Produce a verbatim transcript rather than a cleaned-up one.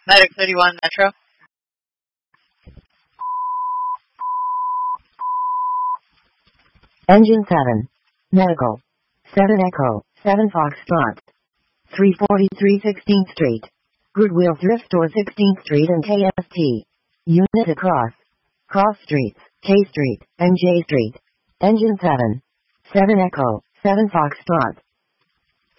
Medic thirty-one Metro. Engine seven. Medical. seven Echo, seven Foxtrot. three forty-three sixteenth Street. Goodwill Thrift Store sixteenth Street and K S T. Unit across. Cross Streets, K Street, and J Street. Engine seven. seven Echo, seven Foxtrot.